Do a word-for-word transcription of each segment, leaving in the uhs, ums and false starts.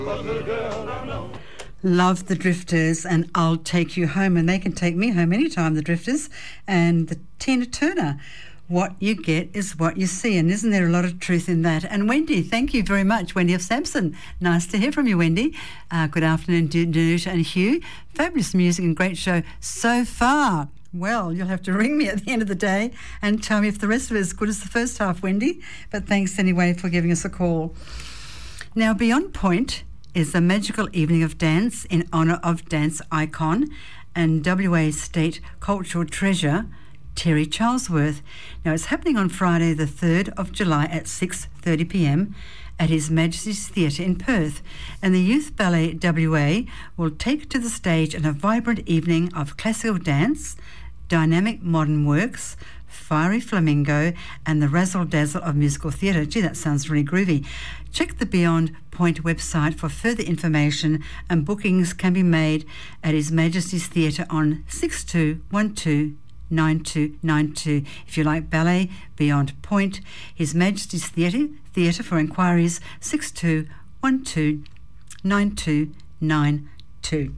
Love the Drifters and I'll Take You Home, and they can take me home anytime, the Drifters. And the Tina Turner, what you get is what you see, and isn't there a lot of truth in that? And Wendy, thank you very much, Wendy of Sampson. Nice to hear from you, Wendy. Uh, good afternoon, Danuta and Hugh. Fabulous music and great show so far. Well, you'll have to ring me at the end of the day and tell me if the rest of it is as good as the first half, Wendy. But thanks anyway for giving us a call. Now, Beyond Point is a magical evening of dance in honour of dance icon and W A State Cultural Treasure, Terry Charlesworth. Now, it's happening on Friday the third of July at six thirty p m at His Majesty's Theatre in Perth, and the Youth Ballet W A will take to the stage in a vibrant evening of classical dance, dynamic modern works, fiery flamingo, and the razzle-dazzle of musical theatre. Gee, that sounds really groovy. Check the Beyond Point website for further information, and bookings can be made at His Majesty's Theatre on six two one two nine two nine two. If you like ballet, Beyond Point, His Majesty's Theatre, Theatre for inquiries six two one two nine two nine two.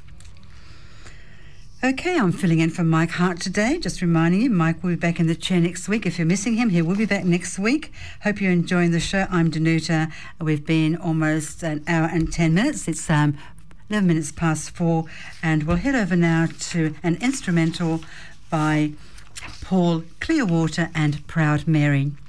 Okay, I'm filling in for Mike Hart today. Just reminding you, Mike will be back in the chair next week. If you're missing him, he will be back next week. Hope you're enjoying the show. I'm Danuta. We've been almost an hour and ten minutes. It's um, eleven minutes past four, and we'll head over now to an instrumental by Paul Clearwater and Proud Mary.